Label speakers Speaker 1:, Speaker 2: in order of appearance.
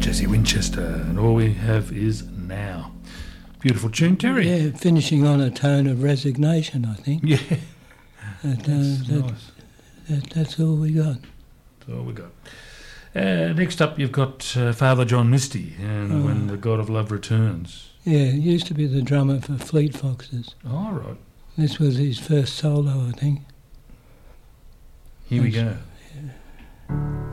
Speaker 1: Jesse Winchester, and all we have is now. Beautiful tune, Terry.
Speaker 2: Yeah, finishing on a tone of resignation, I think.
Speaker 1: Yeah. Nice.
Speaker 2: That's all we got.
Speaker 1: That's all we got. Next up, you've got Father John Misty, and When the God of Love Returns.
Speaker 2: Yeah, he used to be the drummer for Fleet Foxes.
Speaker 1: All right.
Speaker 2: This was his first solo, I think.
Speaker 1: Here we go.
Speaker 2: Yeah.